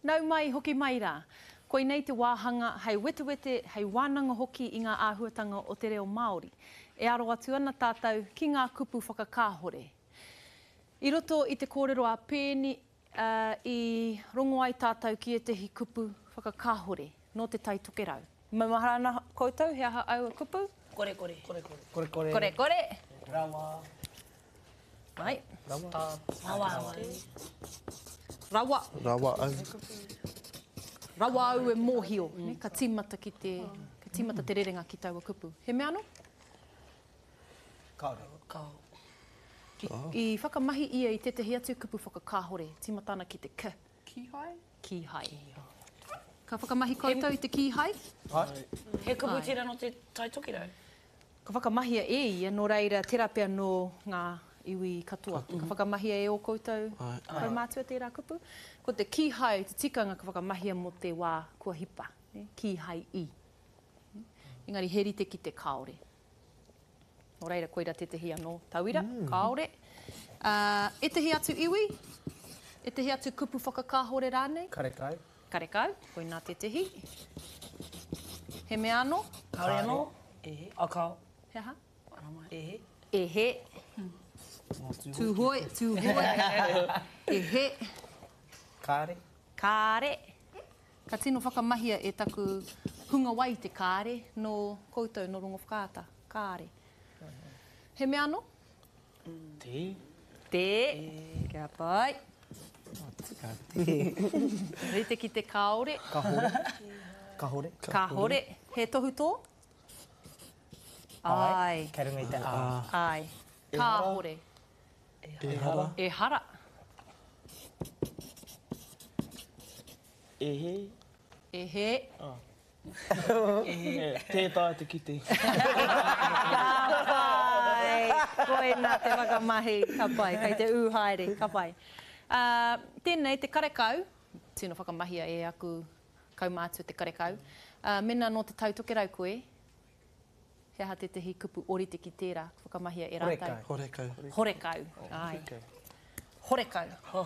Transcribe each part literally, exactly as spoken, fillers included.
nau mai hoki mai rā. Koe nei te wāhanga, hei wete wete, hei wānanga hoki i ngā āhuatanga o te reo Māori. E aro atu ana tātou ki ngā kupu whakakāhore. I roto i te kōrero a pēni, uh, i rongo ai tātou ki e tehi kupu whakakāhore no te tai tokerau. Mai maharana koutou, he aha au a kupu? Kore kore. Kore kore. Kore kore. Kore kore. Rawa. Mai. Rawa. Rawa. Rawa. Rawa au. Rawa au e mōhio, mm. ne? Ka tīmata ki te, ka tīmata te rerenga ki taua kupu. He mea anō? Kaore. Kao. I, oh. I whakamahi ia i tetehi atu kupu whakakāhore, tīmata ana ki te k. Kihai? Kihai. Ka whakamahi koutou i te kihai? Ai. He kupu tira no te taitokirau? Ka whakamahia e ia, no reira terapia no ngā iwi katoa. Mm -hmm. Ka whakamahia e o koutou kau mātua tērā kupu. Ko te kihai, te tikanga ka whakamahia mo te wā kua hipa. Ne? Kihai i. Engari herite ki te kaore. No reira koira te tehi anō tauira, mm. kaore. Uh, e tehi atu iwi, e tehi atu kupu whakakāhore rānei. Karekau. Karekau, koe nā te tehi. He mea anō? Kaore anō? Ehe. A kao? He aha? Ehe. Ehe. Tū hoi, tū hoi. Ehe. Kāre. Kāre. Ka tino whakamahia e taku hunga wai te kāre no koutou no rongo whakaata. Kāre. He mea anō? Te. Te. Kia pai. Rite ki te kaore. Kahore. Kahore. Kahore. He tohu tō? Ai. Kei runga i te ā. Ai. Kāhore. E hara. E hara. E he. E he. E tētai te kite. Ka pai. Koe nā te whakamahi. Ka pai. Kei te ūhaere. Ka pai. Uh, tēnei te karekau. Tino whakamahia e aku kaumātua te karekau. Uh, mena no te tautokerau koe. He aha te tehi kupu orite ki tērā. Whakamahia e rātai. Horekau. Horekau. Ai. Horekau. Oh.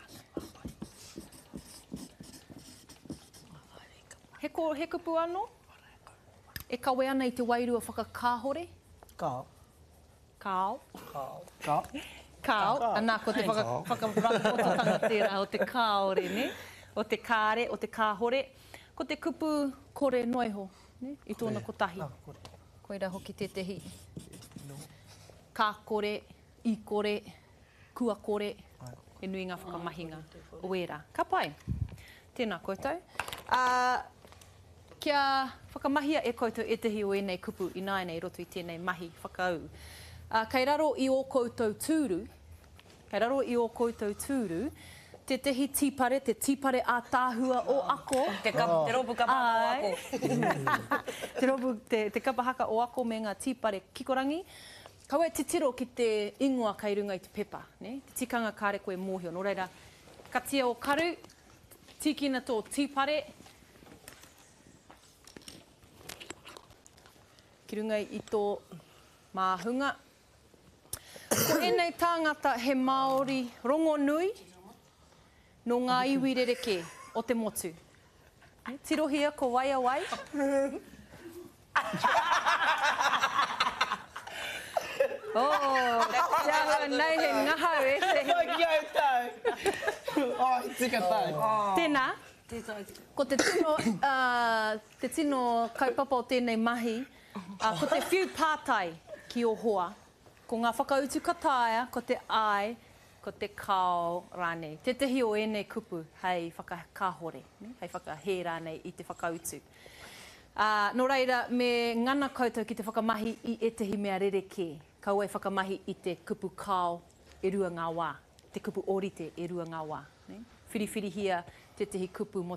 He, ko, he kupu anō? E kawe ana i te wairua whakakāhore? Kao. Kao. Kao. Kao. Kao. Anā ko te whakarakototanga tērā o te kāore, ne? O te kāre, o te kāhore. Ko te kupu kore noiho, ne? I tōna kotahi. Ah, kore. Koira hoki te tehi. Kā kore, i kore, kua kore. E nui ngā whakamahinga o wera. Ka pai. Tēnā koutou. Uh, kia whakamahia e koutou e tehi o enei kupu i nāi roto i tēnei mahi whakau. Uh, kei raro i o koutou tūru, kei raro i o koutou tūru, te tehi tīpare, te tīpare a tāhua o ako. Te, kap, te ropu kapahaka o ako. te ropu, te, te kapahaka o ako me ngā tīpare kikorangi. Kaua te tiro ki te ingoa kei runga i te pepa, ne? Te tikanga kāre koe mōhio. Nō reira, katia o karu, tikina tō tīpare. Ki runga i tō māhunga. Ko enei tāngata he Māori rongo nui, no ngā iwi rereke o te motu. Tirohia ko waia wai. Oh, tiawa nei he ngahau e te. Kia e tau. Oh, tika tau. Tēnā, ko te tino, uh, te tino kaupapa o tēnei mahi, uh, ko te whiu pātai ki o hoa, ko ngā whakautu kataia, ko te ai, ko te kao rānei. Te tehi o enei kupu hei whakakāhore, ne? Hei whakahē rānei i te whakautu. Uh, nō reira, me ngana koutou ki te whakamahi i e tehi mea rereke, kau e whakamahi i te kupu kao e rua ngā wā, te kupu orite e rua ngā wā. Ne? Whiriwhiri hia te tehi kupu mo